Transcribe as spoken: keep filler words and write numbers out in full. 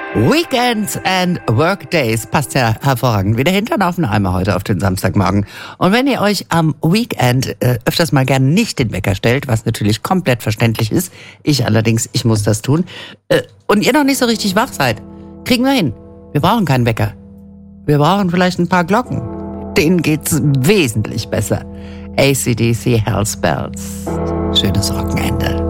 Weekends and Workdays passt ja hervorragend. Wie der Hintern auf den Eimer heute auf den Samstagmorgen. Und wenn ihr euch am Weekend äh, öfters mal gerne nicht den Wecker stellt, was natürlich komplett verständlich ist, ich allerdings, ich muss das tun, äh, und ihr noch nicht so richtig wach seid, kriegen wir hin. Wir brauchen keinen Wecker. Wir brauchen vielleicht ein paar Glocken. Denen geht's wesentlich besser. A C D C Hell's Bells. Schönes Wochenende.